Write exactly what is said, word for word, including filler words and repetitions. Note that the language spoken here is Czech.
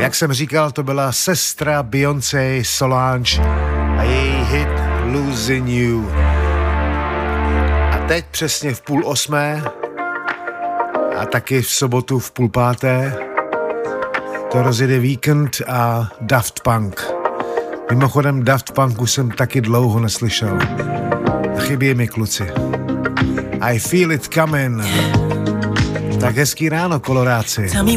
Jak jsem říkal, to byla sestra Beyoncé Solange a její hit Losing You. A teď přesně v půl osmé a taky v sobotu v půl páté to rozjede Weekend a Daft Punk. Mimochodem Daft Punku jsem taky dlouho neslyšel. Chybí mi, kluci. I feel it coming. Tak hezký ráno, koloráci.